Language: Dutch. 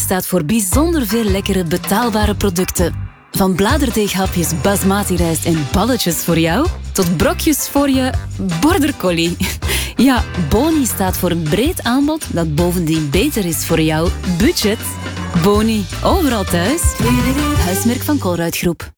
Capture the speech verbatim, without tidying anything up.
staat voor bijzonder veel lekkere betaalbare producten. Van bladerdeeghapjes basmati rijst en balletjes voor jou, tot brokjes voor je border collie. Ja, Boni staat voor een breed aanbod dat bovendien beter is voor jouw budget. Boni, overal thuis. Huismerk van Colruyt Groep.